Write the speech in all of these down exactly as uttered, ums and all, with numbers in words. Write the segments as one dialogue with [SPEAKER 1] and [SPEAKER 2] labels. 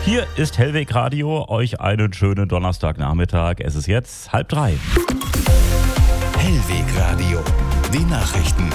[SPEAKER 1] Hier ist Hellweg Radio, euch einen schönen Donnerstagnachmittag. Es ist jetzt halb drei.
[SPEAKER 2] Hellweg Radio, die Nachrichten.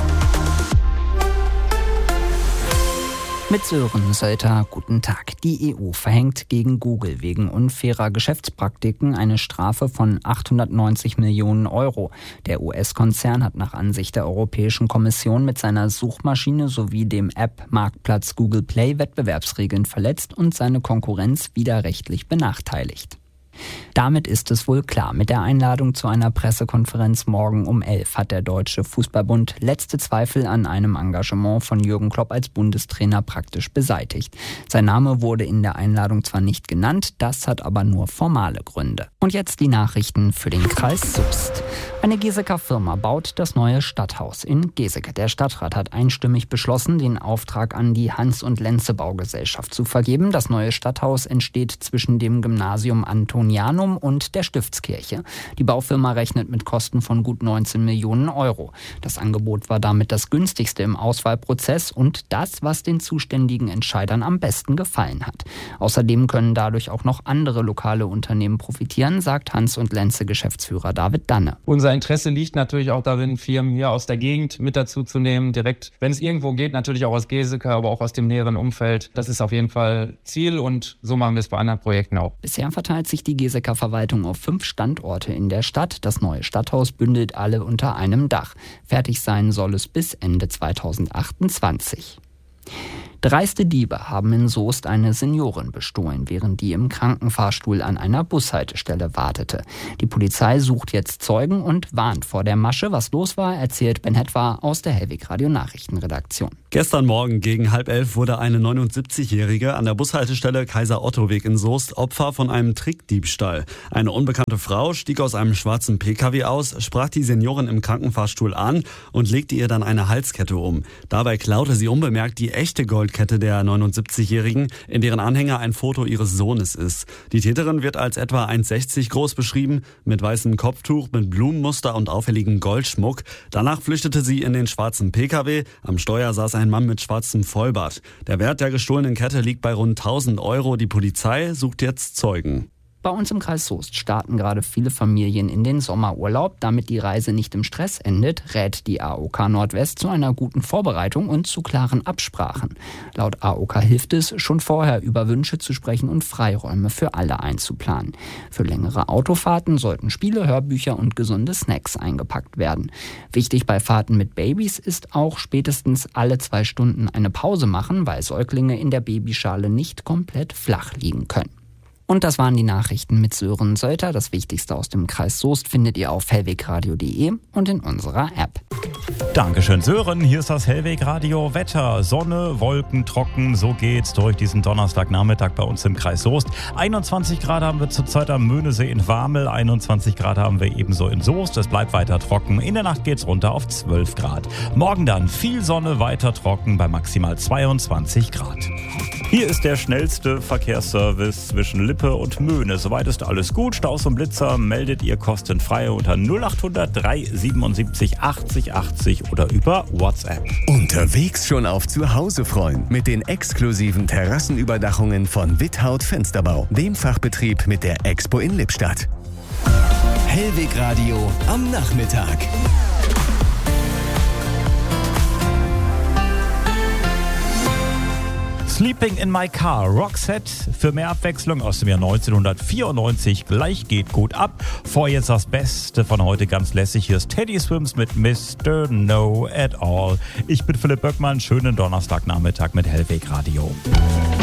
[SPEAKER 3] Mit Sören Sölter, guten Tag. Die E U verhängt gegen Google wegen unfairer Geschäftspraktiken eine Strafe von achthundertneunzig Millionen Euro. Der U S-Konzern hat nach Ansicht der Europäischen Kommission mit seiner Suchmaschine sowie dem App-Marktplatz Google Play Wettbewerbsregeln verletzt und seine Konkurrenz widerrechtlich benachteiligt. Damit ist es wohl klar. Mit der Einladung zu einer Pressekonferenz morgen um elf hat der Deutsche Fußballbund letzte Zweifel an einem Engagement von Jürgen Klopp als Bundestrainer praktisch beseitigt. Sein Name wurde in der Einladung zwar nicht genannt, das hat aber nur formale Gründe. Und jetzt die Nachrichten für den Kreis Soest. Eine Geseke-Firma baut das neue Stadthaus in Geseke. Der Stadtrat hat einstimmig beschlossen, den Auftrag an die Hans-und-Lenze-Baugesellschaft zu vergeben. Das neue Stadthaus entsteht zwischen dem Gymnasium Antonianum und der Stiftskirche. Die Baufirma rechnet mit Kosten von gut neunzehn Millionen Euro. Das Angebot war damit das günstigste im Auswahlprozess und das, was den zuständigen Entscheidern am besten gefallen hat. Außerdem können dadurch auch noch andere lokale Unternehmen profitieren, sagt Hans-und-Lenze-Geschäftsführer David Danne.
[SPEAKER 4] Unser Interesse liegt natürlich auch darin, Firmen hier aus der Gegend mit dazu zu nehmen, direkt, wenn es irgendwo geht, natürlich auch aus Geseke, aber auch aus dem näheren Umfeld. Das ist auf jeden Fall Ziel und so machen wir es bei anderen Projekten auch.
[SPEAKER 3] Bisher verteilt sich die Geseker Verwaltung auf fünf Standorte in der Stadt. Das neue Stadthaus bündelt alle unter einem Dach. Fertig sein soll es bis Ende zweitausendachtundzwanzig. Dreiste Diebe haben in Soest eine Seniorin bestohlen, während die im Krankenfahrstuhl an einer Bushaltestelle wartete. Die Polizei sucht jetzt Zeugen und warnt vor der Masche. Was los war, erzählt Ben Hetwa aus der Hellweg Radio Nachrichtenredaktion.
[SPEAKER 5] Gestern Morgen gegen halb elf wurde eine neunundsiebzigjährige an der Bushaltestelle Kaiser-Otto-Weg in Soest Opfer von einem Trickdiebstahl. Eine unbekannte Frau stieg aus einem schwarzen Pkw aus, sprach die Seniorin im Krankenfahrstuhl an und legte ihr dann eine Halskette um. Dabei klaute sie unbemerkt die echte Gold Kette der neunundsiebzigjährigen, in deren Anhänger ein Foto ihres Sohnes ist. Die Täterin wird als etwa eins Komma sechzig groß beschrieben, mit weißem Kopftuch, mit Blumenmuster und auffälligem Goldschmuck. Danach flüchtete sie in den schwarzen Pkw. Am Steuer saß ein Mann mit schwarzem Vollbart. Der Wert der gestohlenen Kette liegt bei rund tausend Euro. Die Polizei sucht jetzt Zeugen.
[SPEAKER 3] Bei uns im Kreis Soest starten gerade viele Familien in den Sommerurlaub. Damit die Reise nicht im Stress endet, rät die A O K Nordwest zu einer guten Vorbereitung und zu klaren Absprachen. Laut A O K hilft es, schon vorher über Wünsche zu sprechen und Freiräume für alle einzuplanen. Für längere Autofahrten sollten Spiele, Hörbücher und gesunde Snacks eingepackt werden. Wichtig bei Fahrten mit Babys ist auch spätestens alle zwei Stunden eine Pause machen, weil Säuglinge in der Babyschale nicht komplett flach liegen können. Und das waren die Nachrichten mit Sören Sölter. Das Wichtigste aus dem Kreis Soest findet ihr auf hellwegradio punkt de und in unserer App.
[SPEAKER 1] Dankeschön, Sören. Hier ist das Hellweg Radio Wetter. Sonne, Wolken, trocken. So geht's durch diesen Donnerstagnachmittag bei uns im Kreis Soest. einundzwanzig Grad haben wir zurzeit am Möhnesee in Warmel. einundzwanzig Grad haben wir ebenso in Soest. Es bleibt weiter trocken. In der Nacht geht's runter auf zwölf Grad. Morgen dann viel Sonne, weiter trocken bei maximal zweiundzwanzig Grad. Hier ist der schnellste Verkehrsservice zwischen Lippe und Möhne. Soweit ist alles gut. Staus und Blitzer meldet ihr kostenfrei unter null acht hundert drei siebenundsiebzig achtzig achtzig oder über WhatsApp.
[SPEAKER 2] Unterwegs schon auf Zuhause freuen mit den exklusiven Terrassenüberdachungen von Withaut Fensterbau, dem Fachbetrieb mit der Expo in Lippstadt. Hellweg Radio am Nachmittag.
[SPEAKER 1] Sleeping in My Car, Roxette für mehr Abwechslung aus dem Jahr neunzehnhundertvierundneunzig. Gleich geht gut ab. Vor jetzt das Beste von heute ganz lässig. Hier ist Teddy Swims mit Mister No at All. Ich bin Philipp Böckmann. Schönen Donnerstagnachmittag mit Hellweg Radio.